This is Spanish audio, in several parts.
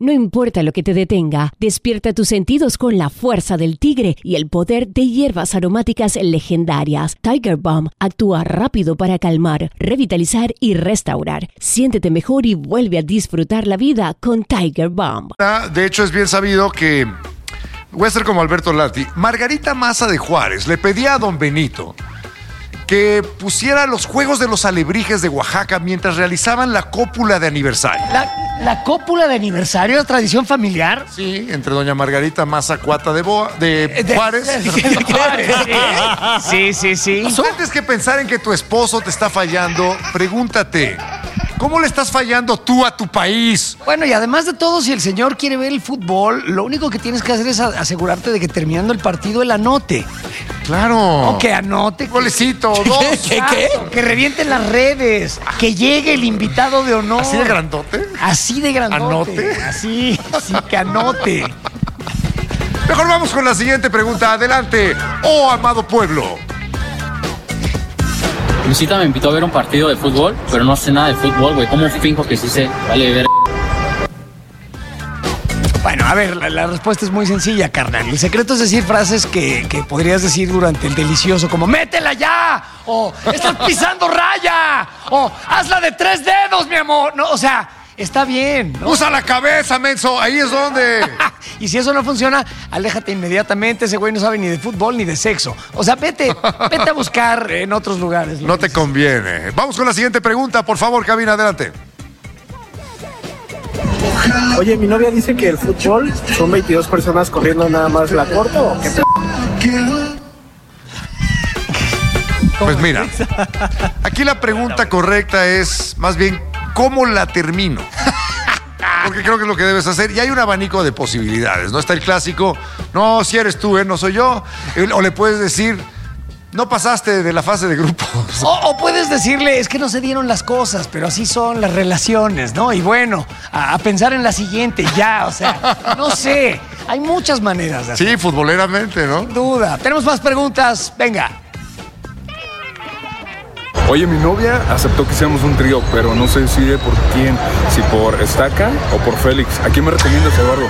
No importa lo que te detenga, despierta tus sentidos con la fuerza del tigre y el poder de hierbas aromáticas legendarias. Tiger Balm actúa rápido para calmar, revitalizar y restaurar. Siéntete mejor y vuelve a disfrutar la vida con Tiger Balm. De hecho, es bien sabido que voy a ser como Alberto Lati. Margarita Maza de Juárez le pedía a don Benito que pusiera los juegos de los alebrijes de Oaxaca mientras realizaban la cópula de aniversario. ¿La cópula de aniversario es tradición familiar? Sí, entre doña Margarita Maza Cuata de Juárez. Sí. Antes que pensar en que tu esposo te está fallando, pregúntate, ¿cómo le estás fallando tú a tu país? Bueno, y además de todo, si el señor quiere ver el fútbol, lo único que tienes que hacer es asegurarte de que terminando el partido él anote. Claro. O que anote. Golecito, dos. ¿Qué? Que revienten las redes. Que llegue el invitado de honor. ¿Así de grandote? Así de grandote. ¿Anote? Así que anote. Mejor vamos con la siguiente pregunta. Adelante, oh amado pueblo. Luisita me invitó a ver un partido de fútbol, pero no sé nada de fútbol, güey. ¿Cómo finjo que sí sé? Vale, ver. Bueno, a ver, la respuesta es muy sencilla, carnal. El secreto es decir frases que podrías decir durante el delicioso, como ¡métela ya! O ¡estás pisando raya! O ¡hazla de 3 dedos, mi amor! No, o sea, está bien, ¿no? Usa la cabeza, menso, ahí es donde. Y si eso no funciona, aléjate inmediatamente. Ese güey no sabe ni de fútbol ni de sexo. O sea, vete a buscar en otros lugares. No te conviene. Vamos con la siguiente pregunta, por favor, cabina, adelante. Oye, mi novia dice que el fútbol son 22 personas corriendo nada más la corta, ¿o qué? Pues mira, aquí la pregunta correcta es más bien ¿cómo la termino? Porque creo que es lo que debes hacer. Y hay un abanico de posibilidades, ¿no? Está el clásico, no, si eres tú, no soy yo. O le puedes decir, no pasaste de la fase de grupos. O puedes decirle, es que no se dieron las cosas, pero así son las relaciones, ¿no? Y bueno, a pensar en la siguiente ya, o sea, no sé. Hay muchas maneras de hacerlo. Sí, futboleramente, ¿no? Sin duda. Tenemos más preguntas. Venga. Oye, mi novia aceptó que seamos un trío, pero no se decide por quién, si por Estaca o por Félix. ¿A quién me recomiendas, Eduardo?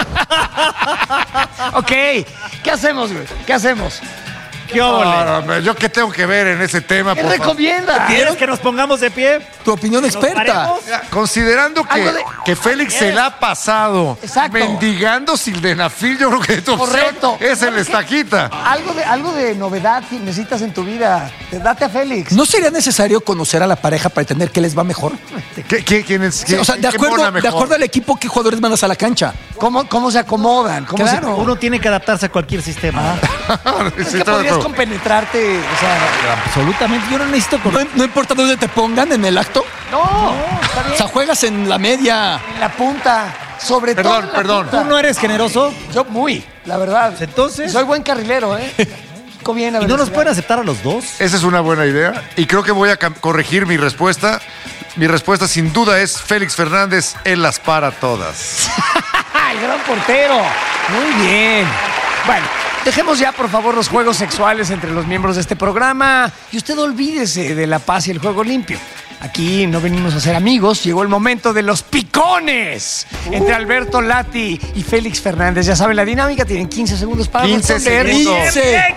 Ok, ¿qué hacemos, güey? ¿Qué hacemos? ¿Qué óvole? No, ¿yo qué tengo que ver en ese tema? ¿Qué por favor? recomienda? ¿Quieres que nos pongamos de pie? Tu opinión experta. Considerando que Félix se la ha pasado Exacto. mendigando sildenafil, yo creo que tu opción Correcto. es el Estaquita. Algo de novedad que necesitas en tu vida. Date a Félix. ¿No sería necesario conocer a la pareja para entender qué les va mejor? ¿Quién es? O sea, de acuerdo al equipo, ¿qué jugadores mandas a la cancha? ¿Cómo se acomodan? Claro. Uno tiene que adaptarse a cualquier sistema. Es que podrías compenetrarte, o sea... Absolutamente. Yo no necesito... No importa dónde te pongan en el acto. No, está bien. O sea, juegas en la media. En la punta. Sobre todo en la Perdón. punta. ¿Tú no eres generoso? Yo la verdad. Entonces... Y soy buen carrilero, ¿eh? Bien a ¿Y no nos pueden aceptar a los dos? Esa es una buena idea y creo que voy a corregir mi respuesta. Mi respuesta sin duda es Félix Fernández, él las para todas. ¡El gran portero! Muy bien. Bueno, dejemos ya, por favor, los juegos sexuales entre los miembros de este programa y usted olvídese de la paz y el juego limpio. Aquí no venimos a ser amigos, llegó el momento de los picones entre Alberto Lati y Félix Fernández. Ya saben la dinámica, tienen 15 segundos para 15 responder. segundos.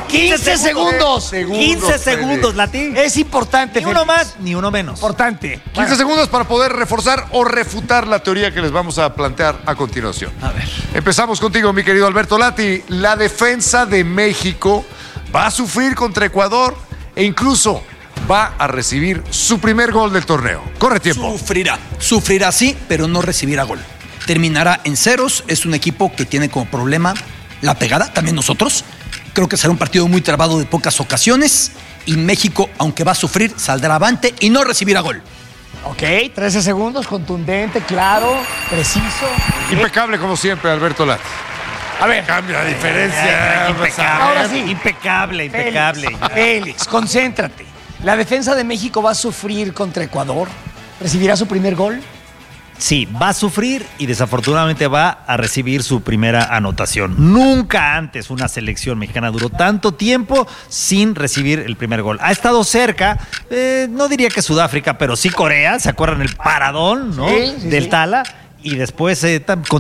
15 segundos. 15 segundos, Lati. Es importante, Ni uno Félix. más, ni uno menos. Importante. 15 segundos para poder reforzar o refutar la teoría que les vamos a plantear a continuación. A ver. Empezamos contigo, mi querido Alberto Lati. La defensa de México va a sufrir contra Ecuador e incluso va a recibir su primer gol del torneo. Corre tiempo. Sufrirá sí, pero no recibirá gol. Terminará en ceros. Es un equipo que tiene como problema la pegada, también nosotros. Creo que será un partido muy trabado de pocas ocasiones. Y México, aunque va a sufrir, saldrá avante y no recibirá gol. Ok, 13 segundos, contundente, claro, preciso. Impecable como siempre, Alberto Lati. A ver, Cambia la diferencia. ahora sí. Impecable. Félix, concéntrate. ¿La defensa de México va a sufrir contra Ecuador? ¿Recibirá su primer gol? Sí, va a sufrir y desafortunadamente va a recibir su primera anotación. Nunca antes una selección mexicana duró tanto tiempo sin recibir el primer gol. Ha estado cerca, no diría que Sudáfrica, pero sí Corea. ¿Se acuerdan el paradón, no? Sí, del Tala? Y después